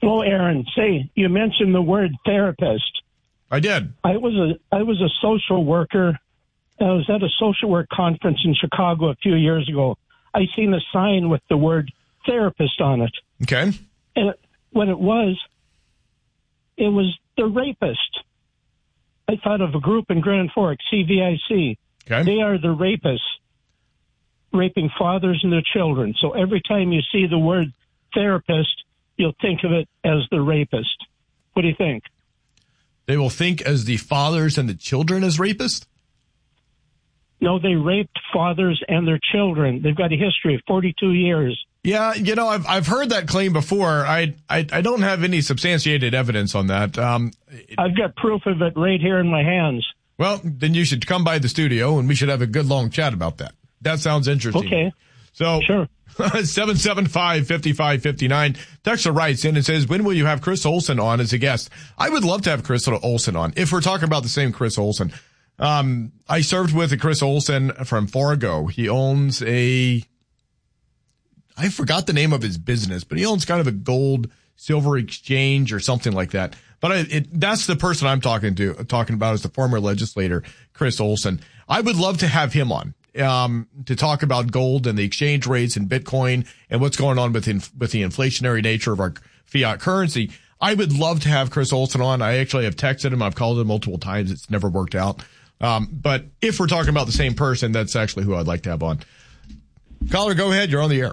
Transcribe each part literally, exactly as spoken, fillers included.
Hello, Aaron. Say, you mentioned the word therapist. I did. I was a I was a social worker. I was at a social work conference in Chicago a few years ago. I seen a sign with the word therapist on it. Okay. And it, what it was, it was the rapist. I thought of a group in Grand Forks, C V I C. Okay. They are the rapists, raping fathers and their children. So every time you see the word therapist, you'll think of it as the rapist. What do you think? They will think as the fathers and the children as rapists? No, they raped fathers and their children. They've got a history of forty-two years. Yeah, you know, I've I've heard that claim before. I I, I don't have any substantiated evidence on that. Um, it, I've got proof of it right here in my hands. Well, then you should come by the studio and we should have a good long chat about that. That sounds interesting. Okay. So, sure. seven seven five, five five five nine. Texter writes in and says, when will you have Chris Olson on as a guest? I would love to have Chris Olson on, if we're talking about the same Chris Olson. Um, I served with a Chris Olson from Fargo. He owns a, I forgot the name of his business, but he owns kind of a gold silver exchange or something like that. But I, it, that's the person I'm talking to, talking about is the former legislator, Chris Olson. I would love to have him on. Um, to talk about gold and the exchange rates and Bitcoin and what's going on with, in, with the inflationary nature of our fiat currency. I would love to have Chris Olson on. I actually have texted him. I've called him multiple times. It's never worked out. Um, but if we're talking about the same person, that's actually who I'd like to have on. Caller, go ahead. You're on the air.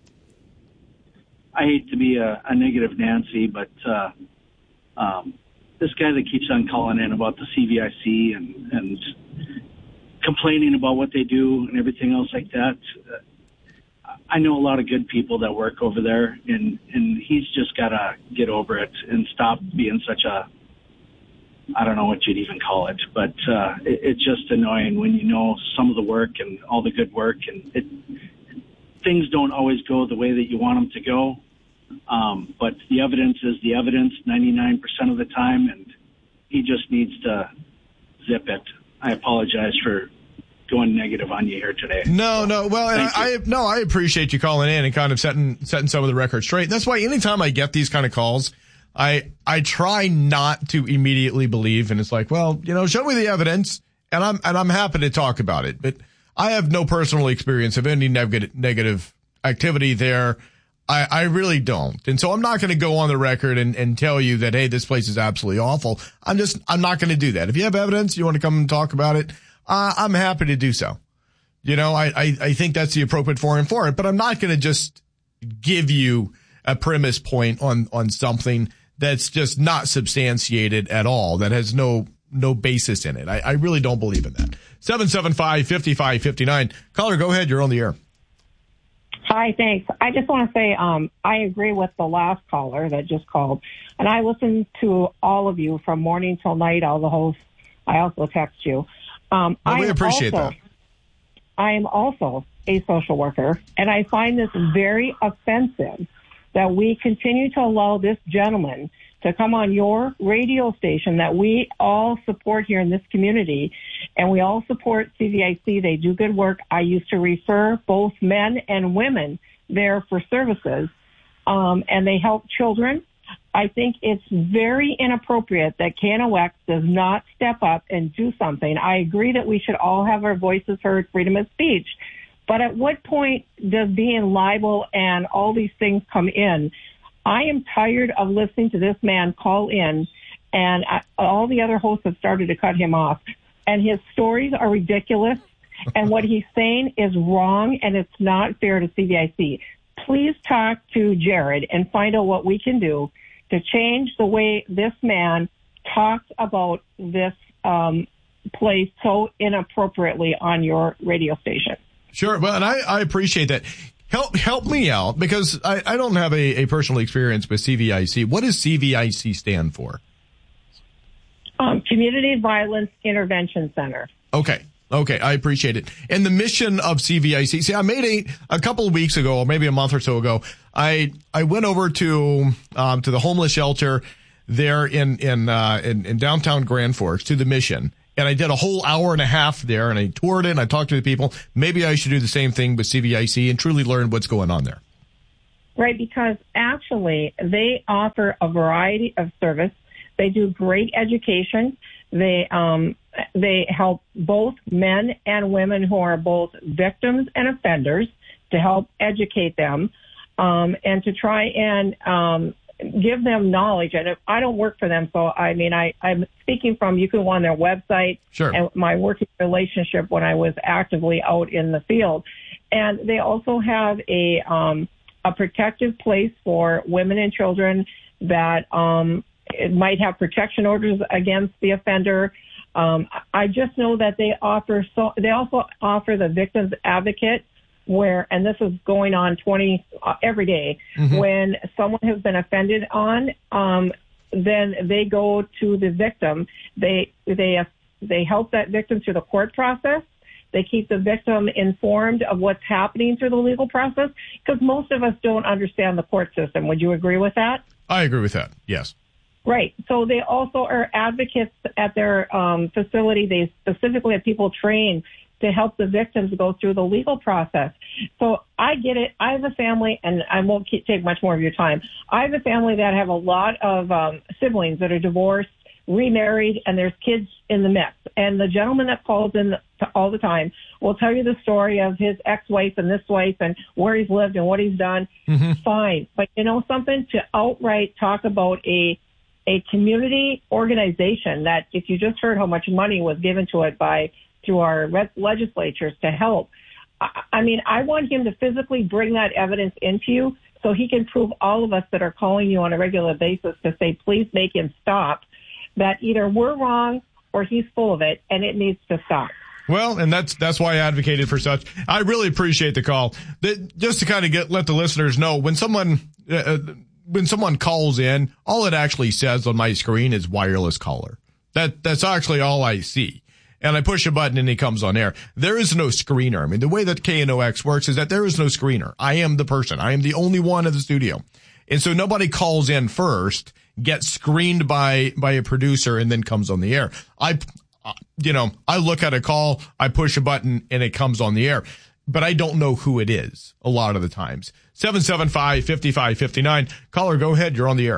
I hate to be a, a negative Nancy, but, uh, um, this guy that keeps on calling in about the C V I C and, and, complaining about what they do and everything else like that. Uh, I know a lot of good people that work over there, and, and he's just got to get over it and stop being such a, I don't know what you'd even call it, but uh, it, it's just annoying when you know some of the work and all the good work, and it, things don't always go the way that you want them to go. Um, but the evidence is the evidence ninety-nine percent of the time, and he just needs to zip it. I apologize for going negative on you here today. No, no. Well, and I, I, no, I appreciate you calling in and kind of setting, setting some of the record straight. That's why anytime I get these kind of calls, I, I try not to immediately believe. And it's like, well, you know, show me the evidence and I'm, and I'm happy to talk about it. But I have no personal experience of any negative, negative activity there. I, I really don't. And so I'm not going to go on the record and, and tell you that, hey, this place is absolutely awful. I'm just, I'm not going to do that. If you have evidence, you want to come and talk about it, uh, I'm happy to do so. You know, I, I, I think that's the appropriate forum for it, but I'm not going to just give you a premise point on, on something that's just not substantiated at all, that has no, no basis in it. I, I really don't believe in that. seven seven five, five five five nine. Caller, go ahead. You're on the air. Hi, thanks. I just want to say um, I agree with the last caller that just called. And I listen to all of you from morning till night, all the hosts. I also text you. Um, well, we appreciate also, that. I am also a social worker, and I find this very offensive that we continue to allow this gentleman to come on your radio station that we all support here in this community, and we all support C V I C. They do good work. I used to refer both men and women there for services, um, and they help children. I think it's very inappropriate that K N O X does not step up and do something. I agree that we should all have our voices heard, freedom of speech. But at what point does being liable and all these things come in? I am tired of listening to this man call in, and I, all the other hosts have started to cut him off. And his stories are ridiculous, and what he's saying is wrong, and it's not fair to C V I C. Please talk to Jared and find out what we can do to change the way this man talks about this um, place so inappropriately on your radio station. Sure. Well, and I, I appreciate that. Help help me out, because I, I don't have a, a personal experience with C V I C. What does C V I C stand for? Um, Community Violence Intervention Center. Okay. Okay. I appreciate it. And the mission of C V I C, see, I made a, a couple of weeks ago, or maybe a month or so ago, I, I went over to, um, to the homeless shelter there in, in, uh, in, in downtown Grand Forks, to the mission. And I did a whole hour and a half there, and I toured it and I talked to the people. Maybe I should do the same thing with C V I C and truly learn what's going on there. right? Because actually they offer a variety of service. They do great education. They um, they help both men and women who are both victims and offenders to help educate them um, and to try and um, give them knowledge. And if I don't work for them, so I mean, I, I'm speaking from, you can go on their website sure. and my working relationship when I was actively out in the field. And they also have a um, a protective place for women and children that um, it might have protection orders against the offender. Um, I just know that they offer so they also offer the victim's advocate, where, and this is going on twenty uh, every day, mm-hmm. when someone has been offended on, um, then they go to the victim. They they they help that victim through the court process. They keep the victim informed of what's happening through the legal process, because most of us don't understand the court system. Would you agree with that? I agree with that. Yes. Right. So they also are advocates at their um, facility. They specifically have people trained to help the victims go through the legal process. So I get it. I have a family, and I won't keep, take much more of your time. I have a family that have a lot of um, siblings that are divorced, remarried, and there's kids in the mix. And the gentleman that calls in all the time will tell you the story of his ex-wife and this wife and where he's lived and what he's done. Mm-hmm. Fine. But you know something? To outright talk about a a community organization that, if you just heard how much money was given to it by through our legislatures to help. I mean, I want him to physically bring that evidence into you so he can prove all of us that are calling you on a regular basis to say, please make him stop, that either we're wrong or he's full of it, and it needs to stop. Well, and that's that's why I advocated for such. I really appreciate the call. That, just to kind of get let the listeners know, when someone uh, when someone calls in, all it actually says on my screen is wireless caller. That that's actually all I see. And I push a button and he comes on air. There is no screener. I mean, the way that K N O X works is that there is no screener. I am the person. I am the only one in the studio. And so nobody calls in first, gets screened by, by a producer, and then comes on the air. I, you know, I look at a call, I push a button, and it comes on the air. But I don't know who it is a lot of the times. seven seven five, five five five nine. Caller, go ahead. You're on the air.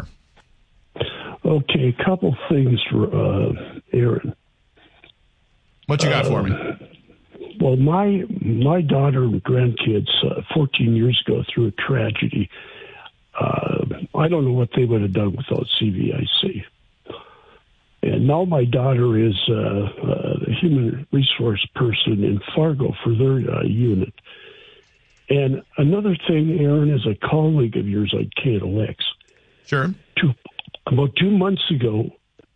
Okay, a couple things for uh, Aaron. What you got uh, for me? Well, my my daughter and grandkids uh, fourteen years ago through a tragedy. Uh, I don't know what they would have done without C V I C. And now my daughter is uh, uh, the human resource person in Fargo for their uh, unit. And another thing, Aaron, is a colleague of yours on K N O X. Sure. Two, about two months ago,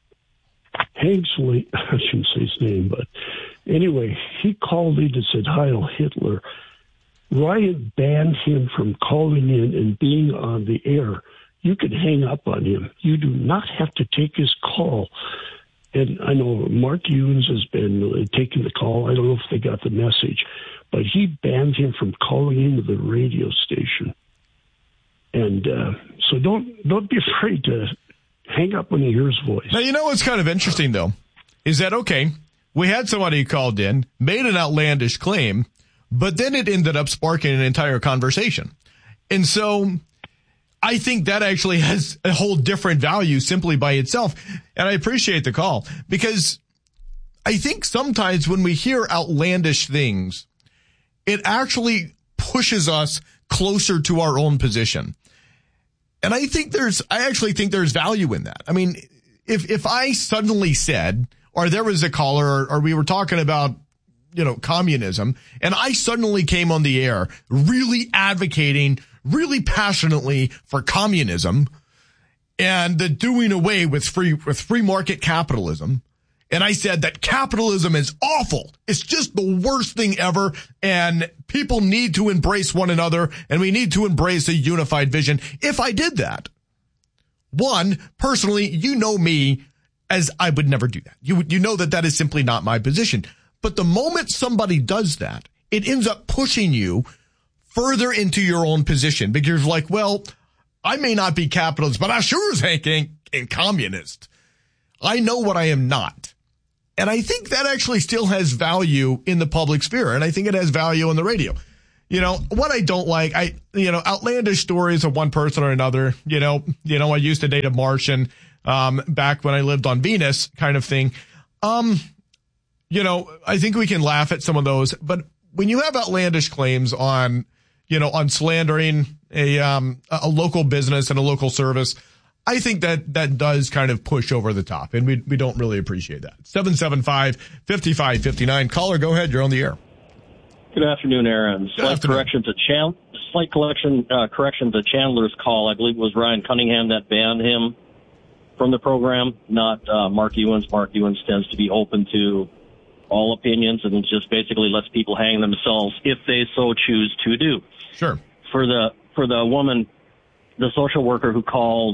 Hanksley, I shouldn't say his name, but anyway, he called in and said Heil Hitler. Ryan banned him from calling in and being on the air. You can hang up on him. You do not have to take his call. And I know Mark Ewens has been uh, taking the call. I don't know if they got the message, but he banned him from calling into the radio station. And uh, so don't don't be afraid to hang up when you hear his voice. Now, you know what's kind of interesting, though, is that, okay, we had somebody who called in, made an outlandish claim, but then it ended up sparking an entire conversation. And so I think that actually has a whole different value simply by itself. And I appreciate the call, because I think sometimes when we hear outlandish things, it actually pushes us closer to our own position. And I think there's, I actually think there's value in that. I mean, if, if I suddenly said, or there was a caller, or, or we were talking about, you know, communism, and I suddenly came on the air really advocating really passionately for communism and the doing away with free, with free market capitalism. And I said that capitalism is awful. It's just the worst thing ever. And people need to embrace one another, and we need to embrace a unified vision. If I did that, one, personally, you know me as I would never do that. You, you know that that is simply not my position. But the moment somebody does that, it ends up pushing you further into your own position, because you're like, well, I may not be capitalist, but I sure as heck ain't, ain't communist. I know what I am not. And I think that actually still has value in the public sphere. And I think it has value on the radio. You know, what I don't like, I, you know, outlandish stories of one person or another. You know, you know, I used to date a Martian, um, back when I lived on Venus kind of thing. Um, you know, I think we can laugh at some of those, but when you have outlandish claims on, you know, on slandering a, um, a local business and a local service, I think that that does kind of push over the top, and we, we don't really appreciate that. seven seven five, five five five nine. Caller, go ahead. You're on the air. Good afternoon, Aaron. Good Slight afternoon. correction to Chan- slight collection, uh, correction to Chandler's call. I believe it was Ryan Cunningham that banned him from the program, not uh, Mark Ewens. Mark Ewens tends to be open to all opinions and just basically lets people hang themselves if they so choose to do. Sure. For the for the woman, the social worker who called,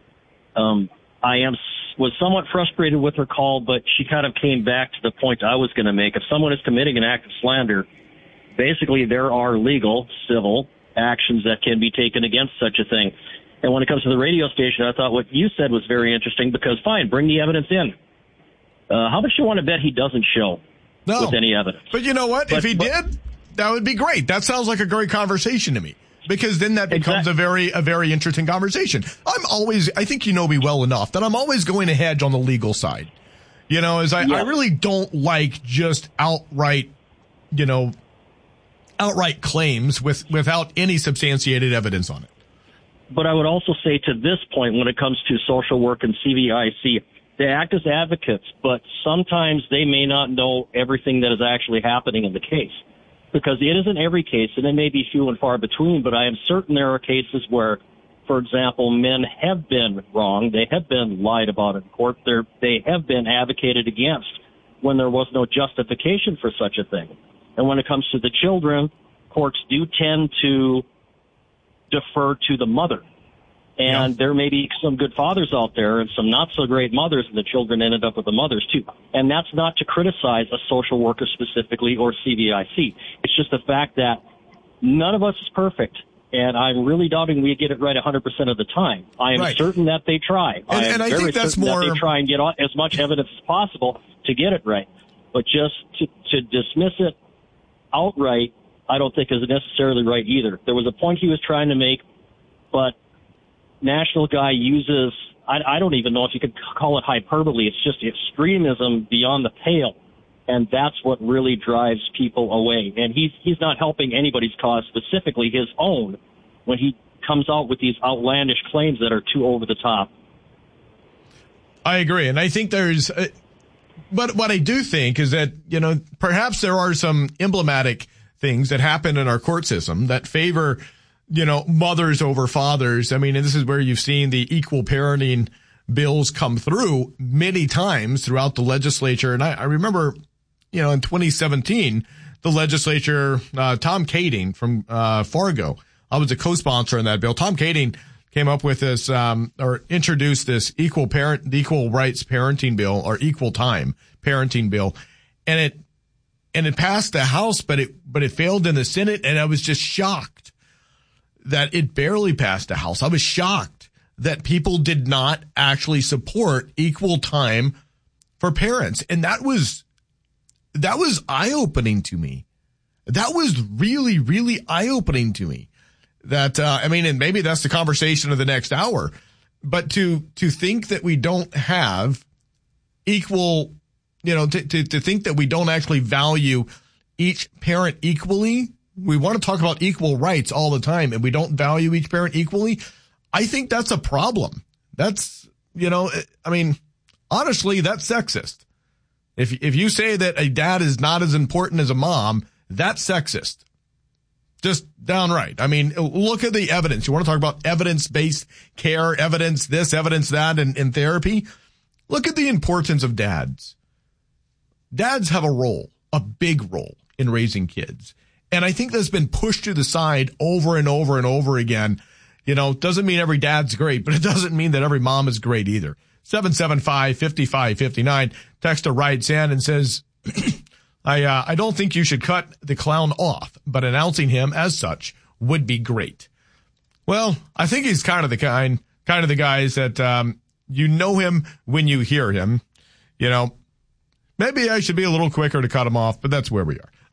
um, I am was somewhat frustrated with her call, but she kind of came back to the point I was going to make. If someone is committing an act of slander, basically there are legal, civil actions that can be taken against such a thing. And when it comes to the radio station, I thought what you said was very interesting because, fine, bring the evidence in. Uh, how much you want to bet he doesn't show No. with any evidence? But you know what? But- if he but- did, that would be great. That sounds like a great conversation to me. Because then that becomes Exactly. a very, a very interesting conversation. I'm always, I think you know me well enough that I'm always going to hedge on the legal side. You know, as I, Yeah. I really don't like just outright, you know, outright claims with, without any substantiated evidence on it. But I would also say to this point, when it comes to social work and C V I C, they act as advocates, but sometimes they may not know everything that is actually happening in the case. Because it isn't every case, and it may be few and far between, but I am certain there are cases where, for example, men have been wrong, they have been lied about in court, They're, they have been advocated against when there was no justification for such a thing. And when it comes to the children, courts do tend to defer to the mother. And Yeah. there may be some good fathers out there and some not so great mothers, and the children ended up with the mothers too. And that's not to criticize a social worker specifically or C V I C. It's just the fact that none of us is perfect. And I'm really doubting we get it right one hundred percent of the time. I am Right. certain that they try. And- I am and I very think that's certain more- that they try and get on as much evidence as possible to get it right. But just to, to dismiss it outright, I don't think is necessarily right either. There was a point he was trying to make, but National Guy uses, I, I don't even know if you could call it hyperbole. It's just extremism beyond the pale. And that's what really drives people away. And he's, he's not helping anybody's cause, specifically his own, when he comes out with these outlandish claims that are too over the top. I agree. And I think there's, uh, but what I do think is that, you know, perhaps there are some emblematic things that happen in our court system that favor, you know, mothers over fathers. I mean, and this is where you've seen the equal parenting bills come through many times throughout the legislature. And I, I remember, you know, in twenty seventeen, the legislature, uh, Tom Kading from, uh, Fargo, I was a co-sponsor in that bill. Tom Kading came up with this, um, or introduced this equal parent, equal rights parenting bill or equal time parenting bill. And it, and it passed the House, but it, but it failed in the Senate. And I was just shocked that it barely passed the House. I was shocked that people did not actually support equal time for parents. And that was, that was eye-opening to me. That was really, really eye-opening to me. That, uh, I mean, and maybe that's the conversation of the next hour, but to, to think that we don't have equal, you know, to, to, to think that we don't actually value each parent equally. We want to talk about equal rights all the time, and we don't value each parent equally. I think that's a problem. That's, you know, I mean, honestly, that's sexist. If, if you say that a dad is not as important as a mom, that's sexist. Just downright. I mean, look at the evidence. You want to talk about evidence-based care, evidence this, evidence that, and in therapy? Look at the importance of dads. Dads have a role, a big role in raising kids. And I think that's been pushed to the side over and over and over again. You know, doesn't mean every dad's great, but it doesn't mean that every mom is great either. seven seven five, five five five nine. Texter writes in and says, I, uh, I don't think you should cut the clown off, but announcing him as such would be great. Well, I think he's kind of the kind, kind of the guys that, um, you know him when you hear him. You know, maybe I should be a little quicker to cut him off, but that's where we are.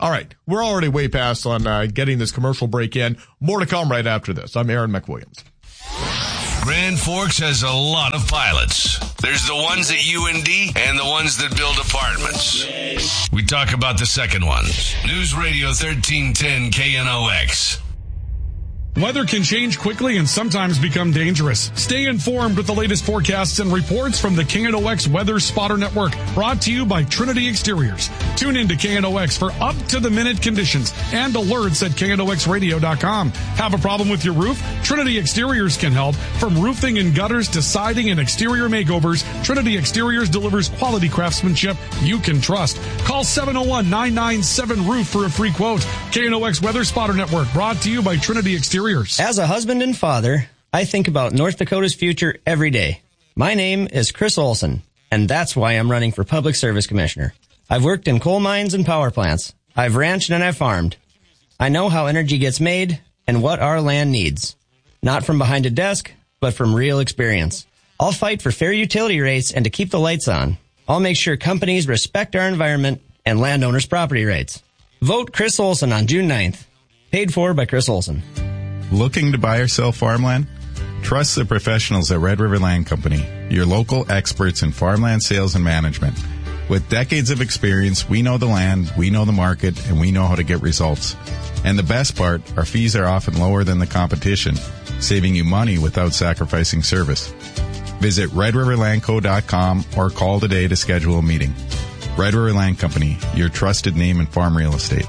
All right. We're already way past on uh, getting this commercial break in. More to come right after this. I'm Aaron McWilliams. Grand Forks has a lot of pilots. There's the ones at U N D and the ones that build apartments. We talk about the second one. News Radio thirteen ten K N O X. Weather can change quickly and sometimes become dangerous. Stay informed with the latest forecasts and reports from the K N O X Weather Spotter Network, brought to you by Trinity Exteriors. Tune in to K N O X for up-to-the-minute conditions and alerts at K N O X radio dot com. Have a problem with your roof? Trinity Exteriors can help. From roofing and gutters to siding and exterior makeovers, Trinity Exteriors delivers quality craftsmanship you can trust. Call seven oh one, nine nine seven, roof for a free quote. K N O X Weather Spotter Network, brought to you by Trinity Exteriors. As a husband and father, I think about North Dakota's future every day. My name is Chris Olson, and that's why I'm running for Public Service Commissioner. I've worked in coal mines and power plants. I've ranched and I've farmed. I know how energy gets made and what our land needs. Not from behind a desk, but from real experience. I'll fight for fair utility rates and to keep the lights on. I'll make sure companies respect our environment and landowners' property rights. Vote Chris Olson on June ninth. Paid for by Chris Olson. Looking to buy or sell farmland? Trust the professionals at Red River Land Company, your local experts in farmland sales and management. With decades of experience, we know the land, we know the market, and we know how to get results. And the best part, our fees are often lower than the competition, saving you money without sacrificing service. Visit red river land co dot com or call today to schedule a meeting. Red River Land Company, your trusted name in farm real estate.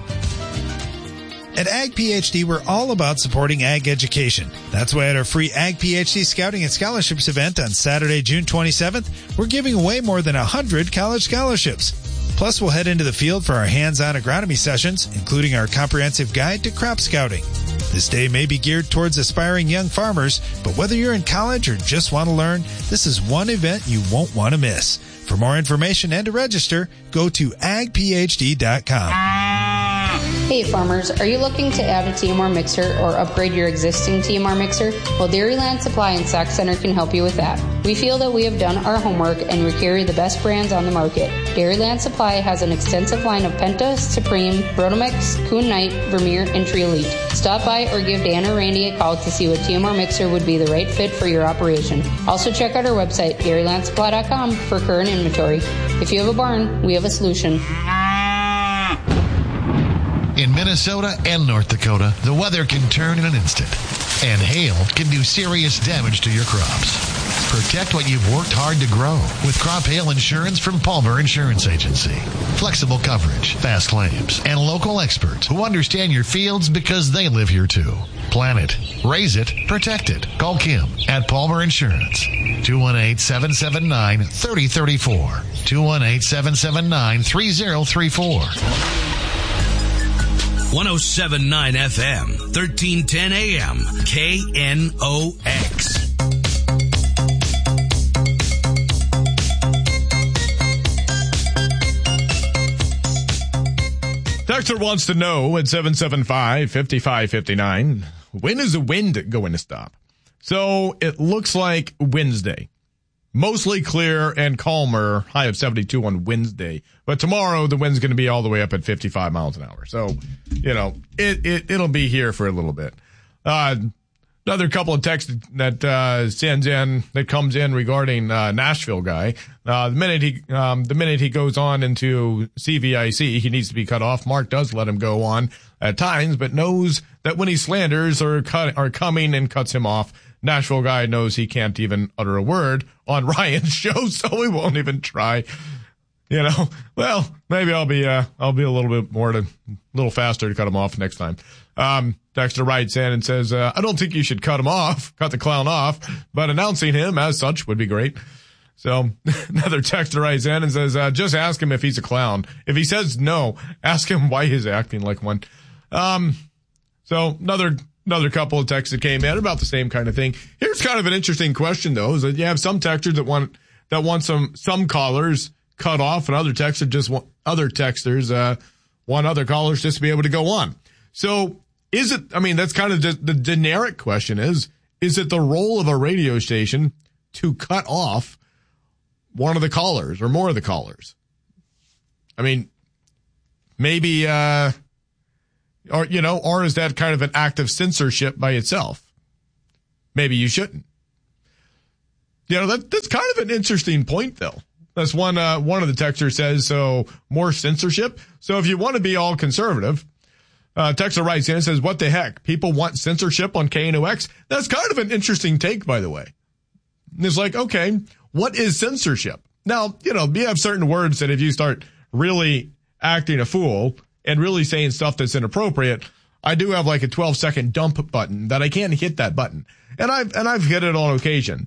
At Ag PhD, we're all about supporting ag education. That's why at our free Ag PhD Scouting and Scholarships event on Saturday, June twenty-seventh, we're giving away more than one hundred college scholarships. Plus, we'll head into the field for our hands-on agronomy sessions, including our comprehensive guide to crop scouting. This day may be geared towards aspiring young farmers, but whether you're in college or just want to learn, this is one event you won't want to miss. For more information and to register, go to ag p h d dot com. Hey farmers, are you looking to add a T M R mixer or upgrade your existing T M R mixer? Well, Dairyland Supply and Sac Center can help you with that. We feel that we have done our homework and we carry the best brands on the market. Dairyland Supply has an extensive line of Penta, Supreme, Brotomix, Kuhn Knight, Vermeer, and Tree Elite. Stop by or give Dan or Randy a call to see what T M R mixer would be the right fit for your operation. Also check out our website, dairyland supply dot com, for current inventory. If you have a barn, we have a solution. In Minnesota and North Dakota, the weather can turn in an instant, and hail can do serious damage to your crops. Protect what you've worked hard to grow with crop hail insurance from Palmer Insurance Agency. Flexible coverage, fast claims, and local experts who understand your fields because they live here too. Plan it, raise it, protect it. Call Kim at Palmer Insurance. two one eight, seven seven nine, three oh three four. two one eight, seven seven nine, three oh three four. one oh seven point nine F M, thirteen ten A M, K N O X. Texter wants to know at seven seven five, five five five nine, when is the wind going to stop? So it looks like Wednesday. Mostly clear and calmer, high of seventy-two on Wednesday. But tomorrow, the wind's going to be all the way up at fifty-five miles an hour. So, you know, it, it, it'll be here for a little bit. Uh, another couple of texts that, uh, sends in, that comes in regarding, uh, Nashville guy. Uh, the minute he, um, the minute he goes on into C V I C, he needs to be cut off. Mark does let him go on at times, but knows that when he slanders or cut, are coming and cuts him off. Nashville guy knows he can't even utter a word on Ryan's show, so he won't even try. You know, well, maybe I'll be, uh, I'll be a little bit more to, a little faster to cut him off next time. Um, Dexter writes in and says, uh, I don't think you should cut him off, cut the clown off, but announcing him as such would be great. So another texter writes in and says, uh, just ask him if he's a clown. If he says no, ask him why he's acting like one. Um, so another, Another couple of texts that came in about the same kind of thing. Here's kind of an interesting question, though, is that you have some texters that want that want some some callers cut off, and other texters just want other texters uh, want other callers just to be able to go on. So, is it? I mean, that's kind of just the generic question: is is it the role of a radio station to cut off one of the callers or more of the callers? I mean, maybe uh, Or, you know, or is that kind of an act of censorship by itself? Maybe you shouldn't. You know, that that's kind of an interesting point, though. That's one, uh, one of the texters says, so more censorship. So if you want to be all conservative, uh, texter writes in and says, what the heck? People want censorship on K N O X? That's kind of an interesting take, by the way. And it's like, okay, what is censorship? Now, you know, you have certain words that if you start really acting a fool and really saying stuff that's inappropriate, I do have like a twelve second dump button that I can't hit that button. And I've, and I've hit it on occasion.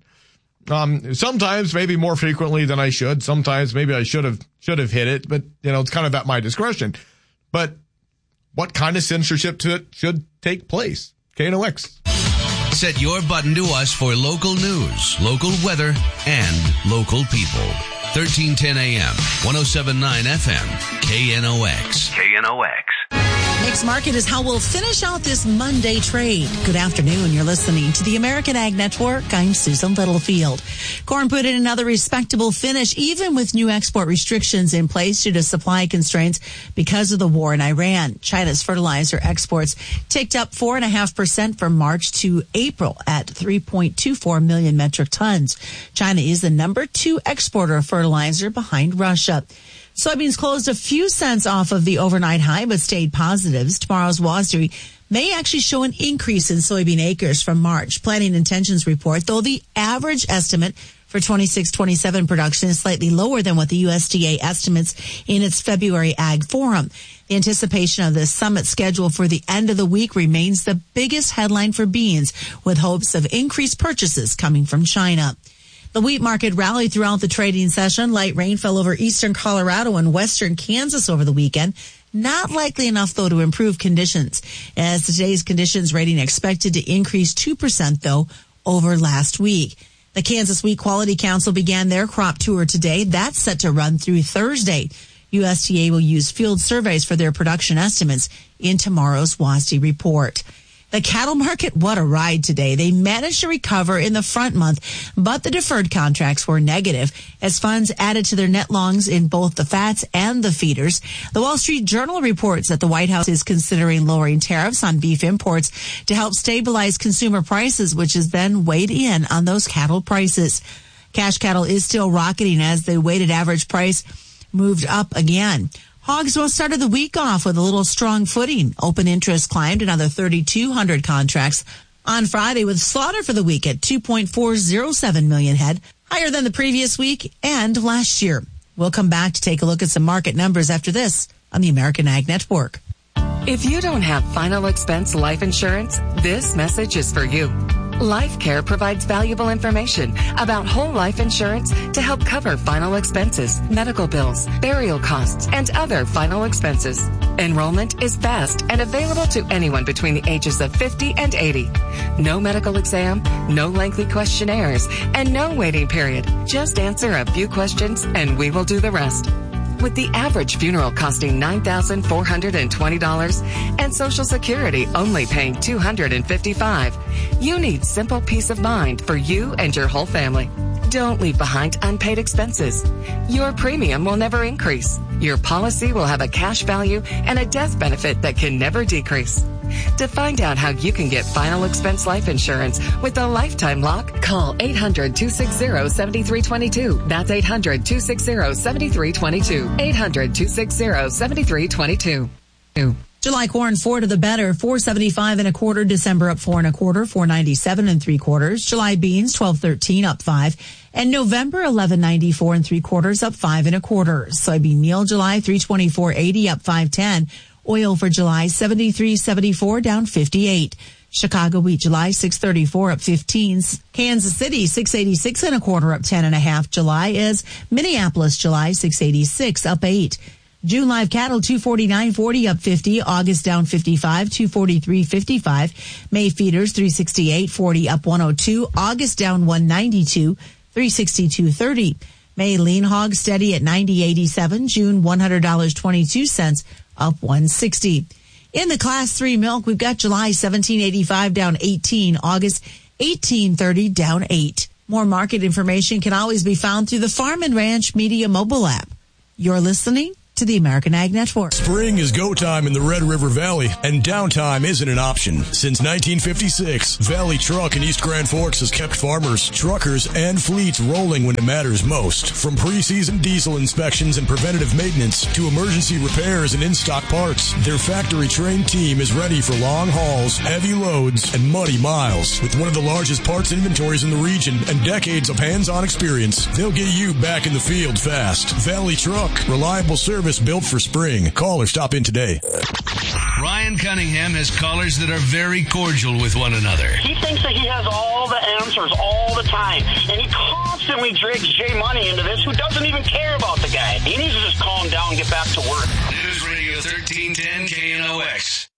Um, sometimes maybe more frequently than I should. Sometimes maybe I should have, should have hit it, but you know, it's kind of at my discretion. But what kind of censorship to it should take place? K N O X. Set your button to us for local news, local weather, and local people. thirteen ten A M, one oh seven point nine F M, K N O X. K N O X. Next market is how we'll finish out this Monday trade. Good afternoon. You're listening to the American Ag Network. I'm Susan Littlefield. Corn put in another respectable finish, even with new export restrictions in place due to supply constraints because of the war in Iran. China's fertilizer exports ticked up four point five percent from March to April at three point two four million metric tons. China is the number two exporter of fertilizer behind Russia. Soybeans closed a few cents off of the overnight high, but stayed positives. Tomorrow's WASDE may actually show an increase in soybean acres from March. Planting intentions report, though the average estimate for twenty-six twenty-seven production is slightly lower than what the U S D A estimates in its February Ag Forum. The anticipation of the summit schedule for the end of the week remains the biggest headline for beans, with hopes of increased purchases coming from China. The wheat market rallied throughout the trading session. Light rain fell over eastern Colorado and western Kansas over the weekend. Not likely enough, though, to improve conditions. As today's conditions rating expected to increase two percent, though, over last week. The Kansas Wheat Quality Council began their crop tour today. That's set to run through Thursday. U S D A will use field surveys for their production estimates in tomorrow's WASDE report. The cattle market, what a ride today. They managed to recover in the front month, but the deferred contracts were negative as funds added to their net longs in both the fats and the feeders. The Wall Street Journal reports that the White House is considering lowering tariffs on beef imports to help stabilize consumer prices, which has then weighed in on those cattle prices. Cash cattle is still rocketing as the weighted average price moved up again. Hogs well started the week off with a little strong footing. Open interest climbed another thirty-two hundred contracts on Friday, with slaughter for the week at two point four oh seven million head, higher than the previous week and last year. We'll come back to take a look at some market numbers after this on the American Ag Network. If you don't have final expense life insurance, this message is for you. LifeCare provides valuable information about whole life insurance to help cover final expenses, medical bills, burial costs, and other final expenses. Enrollment is fast and available to anyone between the ages of fifty and eighty. No medical exam, no lengthy questionnaires, and no waiting period. Just answer a few questions and we will do the rest. With the average funeral costing nine thousand four hundred twenty dollars and Social Security only paying two hundred fifty-five dollars, you need simple peace of mind for you and your whole family. Don't leave behind unpaid expenses. Your premium will never increase. Your policy will have a cash value and a death benefit that can never decrease. To find out how you can get final expense life insurance with a lifetime lock, call eight hundred, two six zero, seven three two two. That's eight hundred, two six zero, seven three two two. eight hundred, two six zero, seven three two two. July corn, four to the better, four seventy-five and a quarter. December up four and a quarter, four ninety-seven and three quarters. July beans, twelve thirteen, up five. And November, eleven ninety-four and three quarters, up five and a quarter. Soybean meal, July, three twenty-four eighty, up five ten. Oil for July, seventy-three seventy-four, down fifty-eight. Chicago wheat, July, six thirty-four, up fifteen. Kansas City, six eighty-six and a quarter, up ten and a half. July is Minneapolis, July, six eighty-six, up eight. June live cattle, two forty-nine forty, up fifty. August down fifty-five, two forty-three fifty-five. May feeders, three sixty-eight forty, up one oh two. August down one ninety-two, three sixty-two thirty. May lean hog steady at ninety eighty-seven. June, one hundred dollars and twenty-two cents, up one sixty. In the class three milk, we've got July seventeen eighty-five, down eighteen. August eighteen thirty, down eight. More market information can always be found through the Farm and Ranch Media mobile app. You're listening to the American Ag Network. Spring is go time in the Red River Valley, and downtime isn't an option. Since nineteen fifty-six, Valley Truck in East Grand Forks has kept farmers, truckers, and fleets rolling when it matters most. From pre-season diesel inspections and preventative maintenance to emergency repairs and in-stock parts, their factory-trained team is ready for long hauls, heavy loads, and muddy miles. With one of the largest parts inventories in the region and decades of hands-on experience, they'll get you back in the field fast. Valley Truck, reliable service built for spring. Call or stop in today. Ryan Cunningham has callers that are very cordial with one another. He thinks that he has all the answers all the time, and he constantly drags Jay Money into this, who doesn't even care about the guy. He needs to just calm down and get back to work. News Radio thirteen ten K N O X.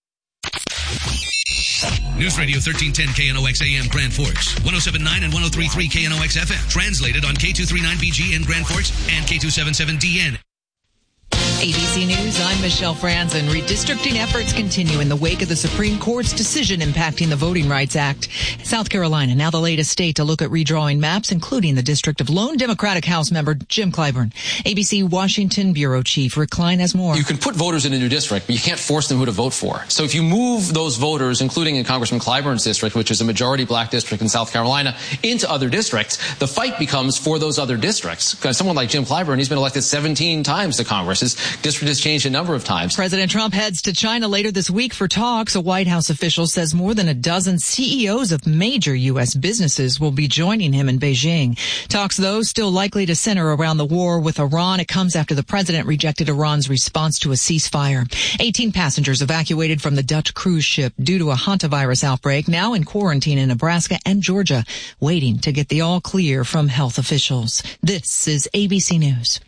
News Radio thirteen ten K N O X A M Grand Forks, one oh seven point nine and one oh three point three K N O X F M. Translated on K two thirty-nine B G in Grand Forks and K two seventy-seven D N. A B C News, I'm Michelle Franzen. Redistricting efforts continue in the wake of the Supreme Court's decision impacting the Voting Rights Act. South Carolina, now the latest state to look at redrawing maps, including the district of lone Democratic House member Jim Clyburn. A B C Washington Bureau Chief Rick Klein has more. You can put voters in a new district, but you can't force them who to vote for. So if you move those voters, including in Congressman Clyburn's district, which is a majority black district in South Carolina, into other districts, the fight becomes for those other districts. Because someone like Jim Clyburn, he's been elected seventeen times to Congress. His district has changed a number of times. President Trump heads to China later this week for talks. A White House official says more than a dozen C E Os of major U S businesses will be joining him in Beijing. Talks, though, still likely to center around the war with Iran. It comes after the president rejected Iran's response to a ceasefire. eighteen passengers evacuated from the Dutch cruise ship due to a hantavirus outbreak, now in quarantine in Nebraska and Georgia, waiting to get the all clear from health officials. This is A B C News.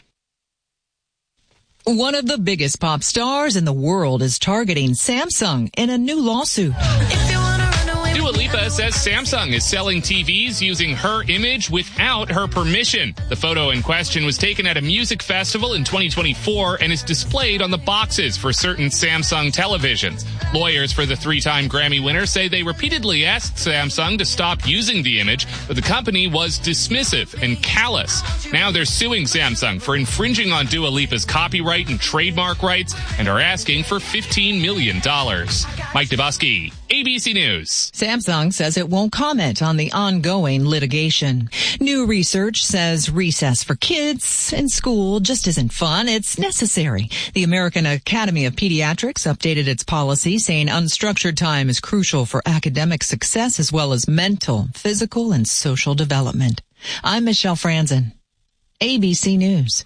One of the biggest pop stars in the world is targeting Samsung in a new lawsuit. Dua Lipa says Samsung is selling T Vs using her image without her permission. The photo in question was taken at a music festival in twenty twenty-four and is displayed on the boxes for certain Samsung televisions. Lawyers for the three-time Grammy winner say they repeatedly asked Samsung to stop using the image, but the company was dismissive and callous. Now they're suing Samsung for infringing on Dua Lipa's copyright and trademark rights and are asking for fifteen million dollars. Mike Dubosky, A B C News. Samsung says it won't comment on the ongoing litigation. New research says recess for kids in school just isn't fun. It's necessary. The American Academy of Pediatrics updated its policy, saying unstructured time is crucial for academic success as well as mental, physical, and social development. I'm Michelle Franzen, A B C News.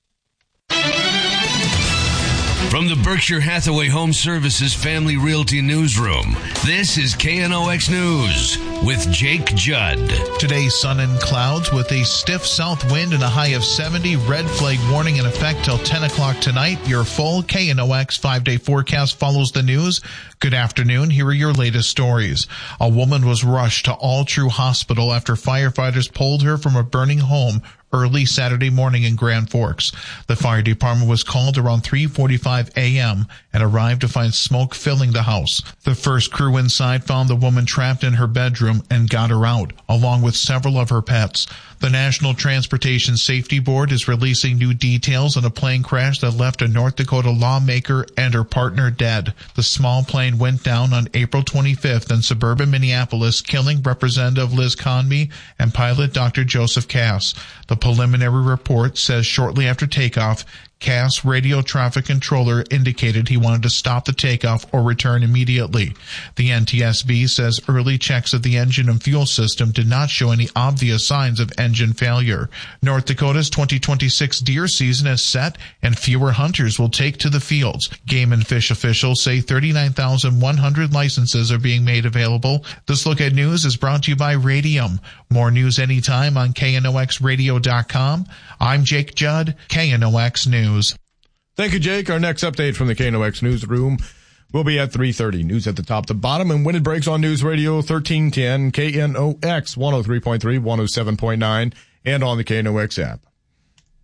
From the Berkshire Hathaway Home Services Family Realty Newsroom, this is K N O X News with Jake Judd. Today, sun and clouds with a stiff south wind and a high of seventy. Red flag warning in effect till ten o'clock tonight. Your full K N O X five-day forecast follows the news. Good afternoon. Here are your latest stories. A woman was rushed to All True Hospital after firefighters pulled her from a burning home early Saturday morning in Grand Forks. The fire department was called around three forty-five a.m. and arrived to find smoke filling the house. The first crew inside found the woman trapped in her bedroom and got her out, along with several of her pets. The National Transportation Safety Board is releasing new details on a plane crash that left a North Dakota lawmaker and her partner dead. The small plane went down on April twenty-fifth in suburban Minneapolis, killing Representative Liz Conby and pilot Doctor Joseph Cass. The preliminary report says shortly after takeoff, Cass radio traffic controller indicated he wanted to stop the takeoff or return immediately. The N T S B says early checks of the engine and fuel system did not show any obvious signs of engine failure. North Dakota's twenty twenty-six deer season is set and fewer hunters will take to the fields. Game and Fish officials say thirty-nine thousand one hundred licenses are being made available. This Look at News is brought to you by Radium. More news anytime on K N O X radio dot com. I'm Jake Judd, K N O X News. Thank you, Jake. Our next update from the K N O X newsroom will be at three thirty. News at the top to bottom, and when it breaks on News Radio thirteen ten, K N O X one oh three point three, one oh seven point nine, and on the K N O X app.